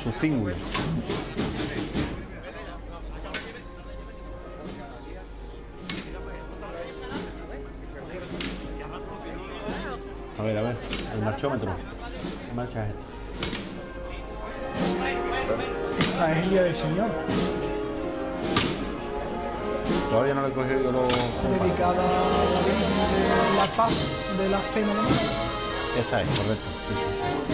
su cíngulo. A ver, el marchómetro. ¿Qué marcha es esta? Esta es el día del Señor. Todavía no le he cogido yo los... Dedicada a la Virgen de la Paz de la Cena de Mayo. Esta es, correcto. Sí, sí.